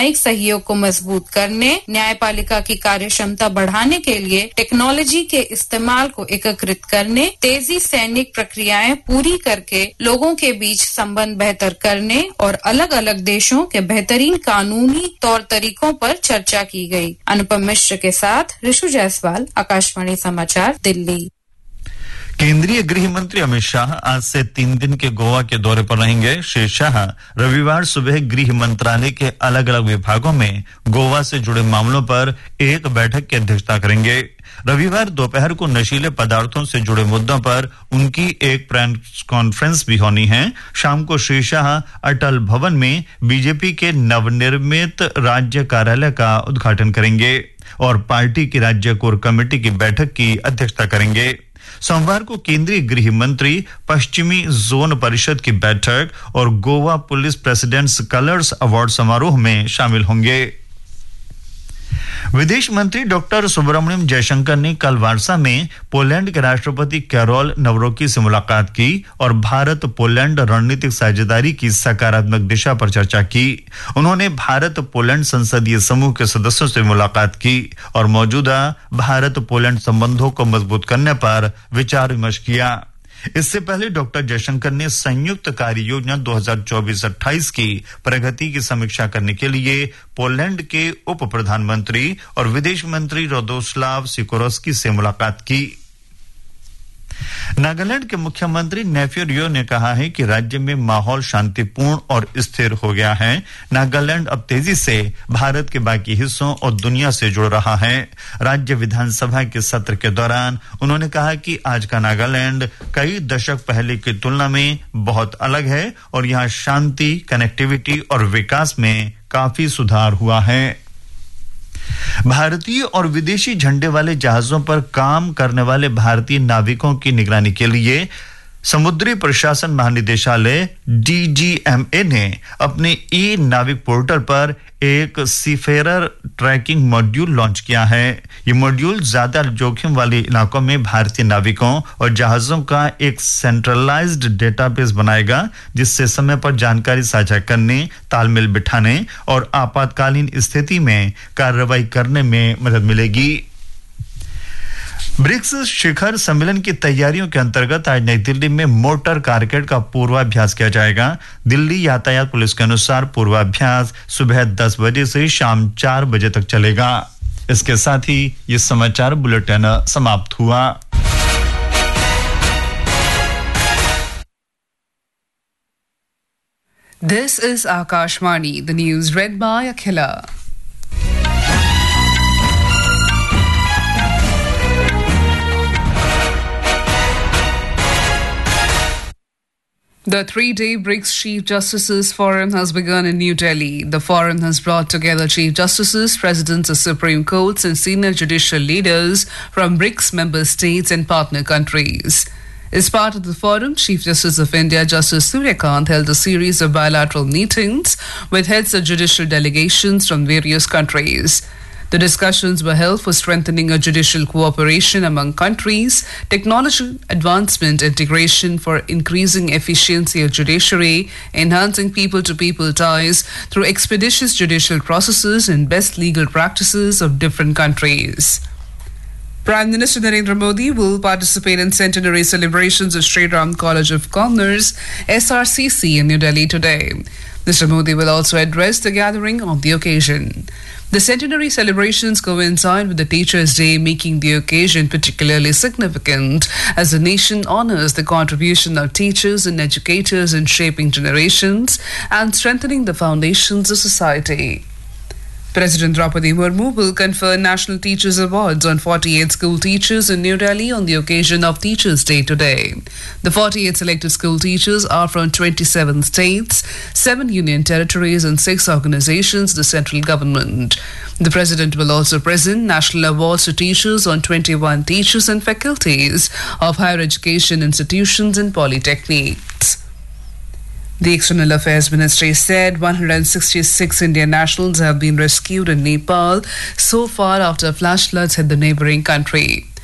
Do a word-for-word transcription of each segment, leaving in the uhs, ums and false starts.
न्यायिक सहयोग को मजबूत करने, न्यायपालिका की कार्यक्षमता बढ़ाने के लिए टेक्नोलॉजी के इस्तेमाल को एकीकृत करने, तेजी सैनिक प्रक्रियाएं पूरी करके लोगों के बीच संबंध बेहतर करने और अलग अलग देशों के बेहतरीन कानूनी तौर तरीकों पर चर्चा की गई। अनुपम मिश्र के साथ ऋषु जायसवाल, आकाशवाणी समाचार, दिल्ली। केंद्रीय गृह मंत्री अमित शाह आज से तीन दिन के गोवा के दौरे पर रहेंगे। श्री शाह रविवार सुबह गृह मंत्रालय के अलग अलग विभागों में गोवा से जुड़े मामलों पर एक बैठक की अध्यक्षता करेंगे। रविवार दोपहर को नशीले पदार्थों से जुड़े मुद्दों पर उनकी एक प्रेस कॉन्फ्रेंस भी होनी है। शाम को श्री शाह अटल भवन में बीजेपी के नवनिर्मित राज्य कार्यालय का उद्घाटन करेंगे और पार्टी की राज्य कोर कमेटी की बैठक की अध्यक्षता करेंगे। सोमवार को केंद्रीय गृह मंत्री पश्चिमी जोन परिषद की बैठक और Goa police presidents colours award समारोह में शामिल होंगे। विदेश मंत्री डॉक्टर सुब्रमण्यम जयशंकर ने कल वार्सा में पोलैंड के राष्ट्रपति कैरोल नवरोकी से मुलाकात की और भारत पोलैंड रणनीतिक साझेदारी की सकारात्मक दिशा पर चर्चा की। उन्होंने भारत पोलैंड संसदीय समूह के सदस्यों से मुलाकात की और मौजूदा भारत पोलैंड संबंधों को मजबूत करने पर विचार विमर्श किया। इससे पहले डॉक्टर जयशंकर ने संयुक्त कार्य योजना दो हज़ार चौबीस अट्ठाईस की प्रगति की समीक्षा करने के लिए पोलैंड के उप प्रधानमंत्री और विदेश मंत्री रादोस्लाव सिकोरोस्की से मुलाकात की। नागालैंड के मुख्यमंत्री नेफ्यू रियो ने कहा है कि राज्य में माहौल शांतिपूर्ण और स्थिर हो गया है। नागालैंड अब तेजी से भारत के बाकी हिस्सों और दुनिया से जुड़ रहा है। राज्य विधानसभा के सत्र के दौरान उन्होंने कहा कि आज का नागालैंड कई दशक पहले की तुलना में बहुत अलग है और यहाँ शांति, कनेक्टिविटी और विकास में काफी सुधार हुआ है। भारतीय और विदेशी झंडे वाले जहाजों पर काम करने वाले भारतीय नाविकों की निगरानी के लिए समुद्री प्रशासन महानिदेशालय डी जी एम ए ने अपने ई नाविक पोर्टल पर एक सीफेरर ट्रैकिंग मॉड्यूल लॉन्च किया है। ये मॉड्यूल ज्यादा जोखिम वाले इलाकों में भारतीय नाविकों और जहाजों का एक सेंट्रलाइज्ड डेटाबेस बनाएगा, जिससे समय पर जानकारी साझा करने, तालमेल बिठाने और आपातकालीन स्थिति में कार्रवाई करने में मदद मिलेगी। ब्रिक्स शिखर सम्मेलन की तैयारियों के अंतर्गत आज नई दिल्ली में मोटर कारकेड का पूर्वाभ्यास किया जाएगा। दिल्ली यातायात पुलिस के अनुसार पूर्वाभ्यास सुबह दस बजे से शाम चार बजे तक चलेगा। इसके साथ ही ये समाचार बुलेटिन समाप्त हुआ। This is Akashvani, the news read by Akhila. The three-day BRICS Chief Justices Forum has begun in New Delhi. The forum has brought together Chief Justices, Presidents of Supreme Courts and senior judicial leaders from BRICS member states and partner countries. As part of the forum, Chief Justice of India Justice Suryakant held a series of bilateral meetings with heads of judicial delegations from various countries. The discussions were held for strengthening a judicial cooperation among countries, technology advancement, integration for increasing efficiency of judiciary, enhancing people-to-people ties through expeditious judicial processes and best legal practices of different countries. Prime Minister Narendra Modi will participate in centenary celebrations of Sri Ram College of Commerce, S R C C, in New Delhi today. Mister Modi will also address the gathering on the occasion. The centenary celebrations coincide with the Teachers' Day, making the occasion particularly significant as the nation honors the contribution of teachers and educators in shaping generations and strengthening the foundations of society. President Draupadi Murmu will confer National Teachers Awards on forty-eight school teachers in New Delhi on the occasion of Teachers' Day today. The forty-eight selected school teachers are from twenty-seven states, seven union territories and six organizations of the central government. The President will also present national awards to teachers on twenty-one teachers and faculties of higher education institutions and polytechnics. The External Affairs Ministry said one hundred sixty-six Indian nationals have been rescued in Nepal so far after flash floods hit the neighboring country.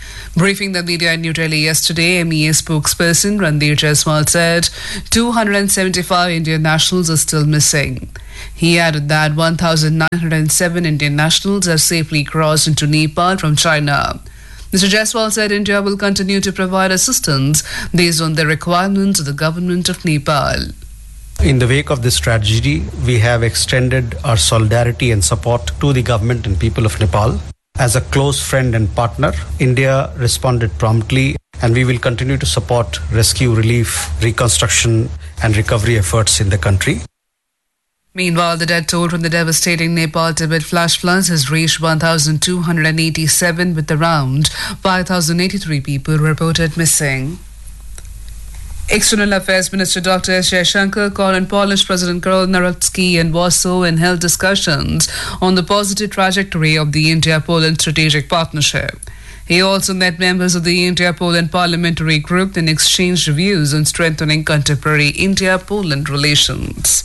Briefing the media in New Delhi yesterday, M E A spokesperson Randir Jaiswal said two hundred seventy-five Indian nationals are still missing. He added that one thousand nine hundred seven Indian nationals have safely crossed into Nepal from China. Mister Jaiswal said India will continue to provide assistance based on the requirements of the government of Nepal. In the wake of this tragedy, we have extended our solidarity and support to the government and people of Nepal. As a close friend and partner, India responded promptly, and we will continue to support rescue, relief, reconstruction and recovery efforts in the country. Meanwhile, the death toll from the devastating Nepal-Tibet flash floods has reached one thousand two hundred eighty-seven, with around five thousand eighty-three people reported missing. External Affairs Minister Doctor S. Jaishankar called on Polish President Karol Nawrocki in Warsaw and held discussions on the positive trajectory of the India-Poland strategic partnership. He also met members of the India-Poland Parliamentary Group and exchanged views on strengthening contemporary India-Poland relations.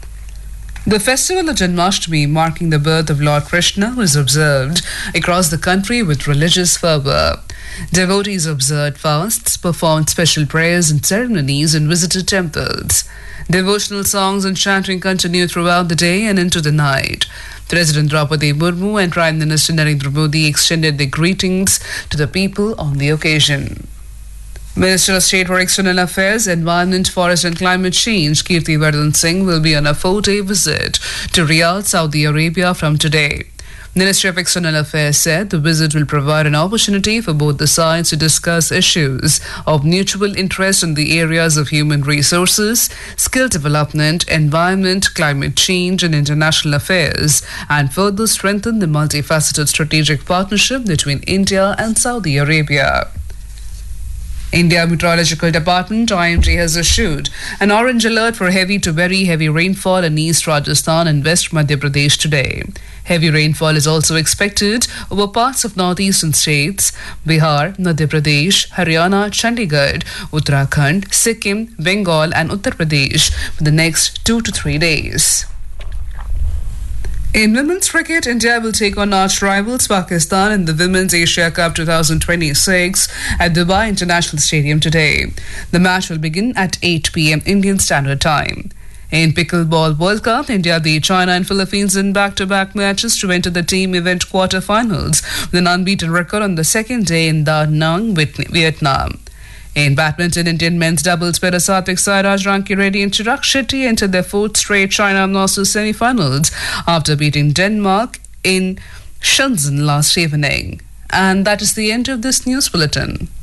The festival of Janmashtami, marking the birth of Lord Krishna, was observed across the country with religious fervour. Devotees observed fasts, performed special prayers and ceremonies, and visited temples. Devotional songs and chanting continued throughout the day and into the night. President Draupadi Murmu and Prime Minister Narendra Modi extended their greetings to the people on the occasion. Minister of State for External Affairs, Environment, Forest and Climate Change, Kirti Vardhan Singh, will be on a four-day visit to Riyadh, Saudi Arabia from today. Ministry of External Affairs said the visit will provide an opportunity for both the sides to discuss issues of mutual interest in the areas of human resources, skill development, environment, climate change and international affairs, and further strengthen the multifaceted strategic partnership between India and Saudi Arabia. India Meteorological Department I M D has issued an orange alert for heavy to very heavy rainfall in East Rajasthan and West Madhya Pradesh today. Heavy rainfall is also expected over parts of northeastern states, Bihar, Madhya Pradesh, Haryana, Chandigarh, Uttarakhand, Sikkim, Bengal and Uttar Pradesh for the next two to three days. In women's cricket, India will take on arch rivals Pakistan in the Women's Asia Cup twenty twenty-six at Dubai International Stadium today. The match will begin at eight p.m. Indian Standard Time. In Pickleball World Cup, India beat China and Philippines in back-to-back matches to enter the team event quarter-finals with an unbeaten record on the second day in Da Nang, Vietnam. In badminton, Indian men's doubles pair Satvik Sairaj, Ranki Reddy and Chirag Shetty entered their fourth straight China Masters semi-finals after beating Denmark in Shenzhen last evening. And that is the end of this news bulletin.